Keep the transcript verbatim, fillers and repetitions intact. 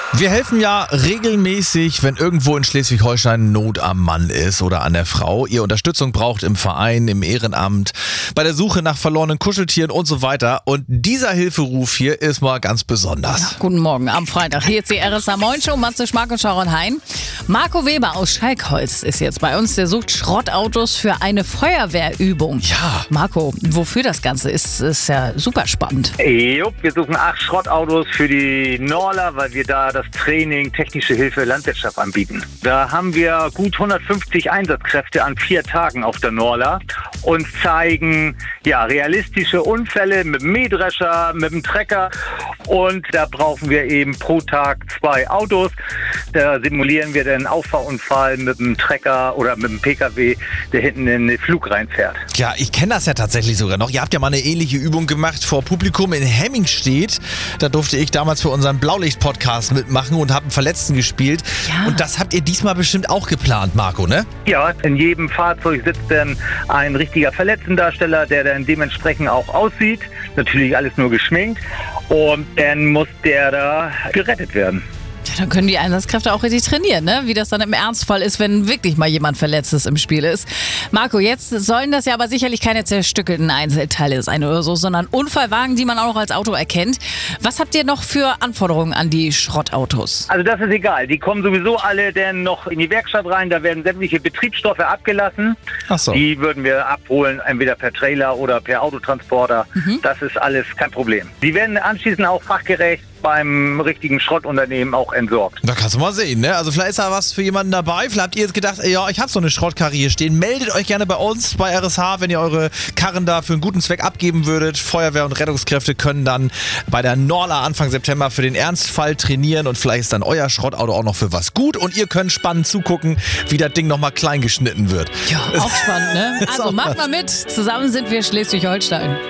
Wir helfen ja regelmäßig, wenn irgendwo in Schleswig-Holstein Not am Mann ist oder an der Frau. Ihr Unterstützung braucht im Verein, im Ehrenamt, bei der Suche nach verlorenen Kuscheltieren und so weiter. Und dieser Hilferuf hier ist mal ganz besonders. Ja, guten Morgen am Freitag. Hier ist die R S A Moin Show. Matze Schmack und Sharon Hein. Marco Weber aus Schalkholz ist jetzt bei uns. Der sucht Schrottautos für eine Feuerwehrübung. Ja. Marco, wofür das Ganze ist, ist ja super spannend. Jupp, wir suchen acht Schrottautos für die Norla, weil wir da das Training Technische Hilfe Landwirtschaft anbieten. Da haben wir gut hundertfünfzig Einsatzkräfte an vier Tagen auf der Norla und zeigen ja realistische Unfälle mit dem Mähdrescher, mit dem Trecker. Und da brauchen wir eben pro Tag zwei Autos. Da simulieren wir den Auffahrunfall mit dem Trecker oder mit dem Pkw, der hinten in den Flug reinfährt. Ja, ich kenne das ja tatsächlich sogar noch. Ihr habt ja mal eine ähnliche Übung gemacht vor Publikum in Hemmingstedt. Da durfte ich damals für unseren Blaulicht-Podcast mitmachen und habe einen Verletzten gespielt. Ja. Und das habt ihr diesmal bestimmt auch geplant, Marco, ne? Ja, in jedem Fahrzeug sitzt dann ein richtiger Verletztendarsteller, der dann dementsprechend auch aussieht. Natürlich alles nur geschminkt. Und dann muss der da gerettet werden. Ja, dann können die Einsatzkräfte auch richtig trainieren, ne? Wie das dann im Ernstfall ist, wenn wirklich mal jemand Verletztes im Spiel ist. Marco, jetzt sollen das ja aber sicherlich keine zerstückelten Einzelteile sein oder so, sondern Unfallwagen, die man auch noch als Auto erkennt. Was habt ihr noch für Anforderungen an die Schrottautos? Also das ist egal. Die kommen sowieso alle dann noch in die Werkstatt rein. Da werden sämtliche Betriebsstoffe abgelassen. Ach so. Die würden wir abholen, entweder per Trailer oder per Autotransporter. Mhm. Das ist alles kein Problem. Die werden anschließend auch fachgerecht beim richtigen Schrottunternehmen auch entsorgt. Da kannst du mal sehen, ne? Also vielleicht ist da was für jemanden dabei. Vielleicht habt ihr jetzt gedacht, ey, ja, ich habe so eine Schrottkarre hier stehen. Meldet euch gerne bei uns bei R S H, wenn ihr eure Karren da für einen guten Zweck abgeben würdet. Feuerwehr und Rettungskräfte können dann bei der Norla Anfang September für den Ernstfall trainieren und vielleicht ist dann euer Schrottauto auch noch für was gut und ihr könnt spannend zugucken, wie das Ding nochmal klein geschnitten wird. Ja, auch spannend, ne? Ist Also auch macht was. mal mit. Zusammen sind wir Schleswig-Holstein.